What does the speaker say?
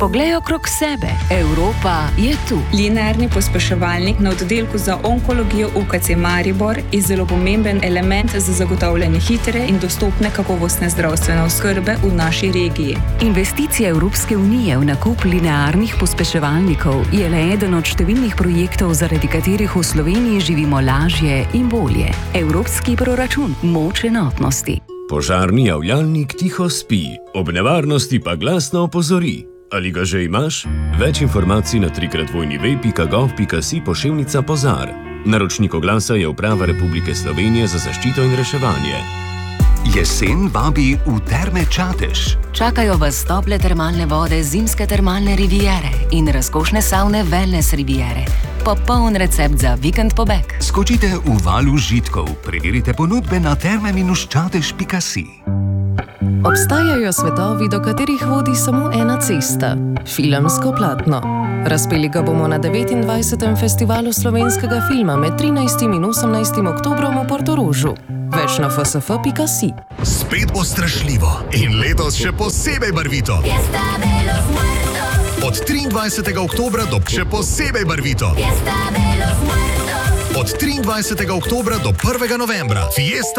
Poglej okrog sebe. Evropa je tu. Linearni pospeševalnik na oddelku za onkologijo UKC Maribor je zelo pomemben element za zagotavljanje hitre in dostopne kakovostne zdravstvene oskrbe v naši regiji. Investicija Evropske unije v nakup linearnih pospeševalnikov je le eden od številnih projektov, zaradi katerih v Sloveniji živimo lažje in bolje. Evropski proračun, moč enotnosti. Požarni javljalnik tiho spi, ob nevarnosti pa glasno opozori. Ali ga že imaš? Več informacij na www.gov.si/požar. Naročnik oglasa je Uprava Republike Slovenije za zaščito in reševanje. Jesen vabi v Terme Čatež. Čakajo vas tople termalne vode zimske termalne riviere in razkošne savne wellness riviere. Popoln recept za vikend pobeg. Skočite v val užitkov, preverite ponudbe na terme-čatež.si. Obstajajo svetovi, do katerih vodi samo ena cesta – filmsko platno. Razpeli ga bomo na 29. festivalu slovenskega filma med 13. in 18. oktobrom v Portorožu. Več na fsf.si. Spet bo strašljivo in letos še posebej barvito. Od 23. oktobra do še posebej barvito. Od 23. oktobra do 1. novembra. Fiesta